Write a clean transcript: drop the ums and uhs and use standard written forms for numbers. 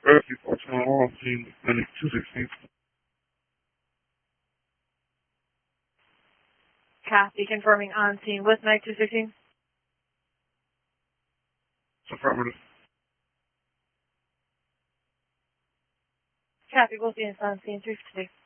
Rescue personnel on scene, Medic 216. Copy, confirming on scene with Medic 216. Affirmative. Copy, both units on scene 356.